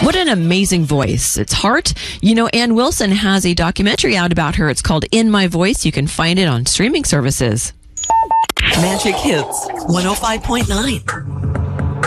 What an amazing voice. It's Heart. You know, Ann Wilson has a documentary out about her. It's called In My Voice. You can find it on streaming services. Magic Hits 105.9.